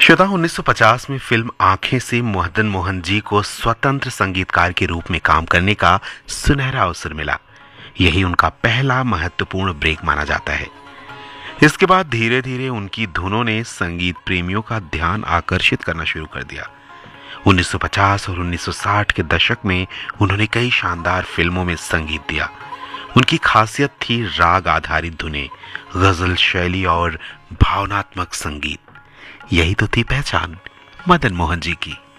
श्रोता 1950 में फिल्म आंखें से मदन मोहन जी को स्वतंत्र संगीतकार के रूप में काम करने का सुनहरा अवसर मिला। यही उनका पहला महत्वपूर्ण ब्रेक माना जाता है। इसके बाद धीरे धीरे उनकी धुनों ने संगीत प्रेमियों का ध्यान आकर्षित करना शुरू कर दिया। 1950 और 1960 के दशक में उन्होंने कई शानदार फिल्मों में संगीत दिया। उनकी खासियत थी राग आधारित धुनें, गजल शैली और भावनात्मक संगीत। यही तो थी पहचान मदन मोहन जी की।